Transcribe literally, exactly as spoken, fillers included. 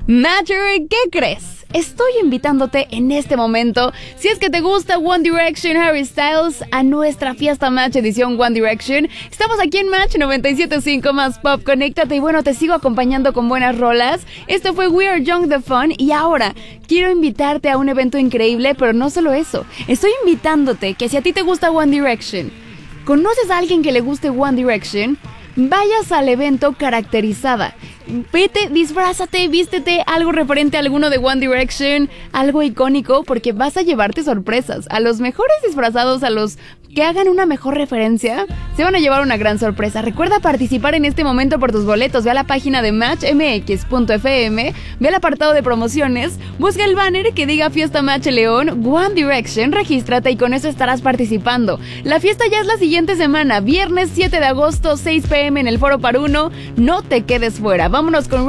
Matcher, ¿qué crees? Estoy invitándote en este momento, si es que te gusta One Direction, Harry Styles, a nuestra fiesta Match edición One Direction. Estamos aquí en Match noventa y siete punto cinco más Pop, conéctate y bueno, te sigo acompañando con buenas rolas. Esto fue We Are Young The Fun y ahora quiero invitarte a un evento increíble, pero no solo eso. Estoy invitándote que si a ti te gusta One Direction, conoces a alguien que le guste One Direction, vayas al evento caracterizada. Vete, disfrázate, vístete algo referente a alguno de One Direction, algo icónico, porque vas a llevarte sorpresas. A los mejores disfrazados, a los que hagan una mejor referencia, se van a llevar una gran sorpresa. Recuerda participar en este momento por tus boletos. Ve a la página de match m x punto f m, ve al apartado de promociones, busca el banner que diga Fiesta Match León, One Direction, regístrate y con eso estarás participando. La fiesta ya es la siguiente semana, viernes siete de agosto, seis p m en el Foro Paruno. No te quedes fuera. Vámonos con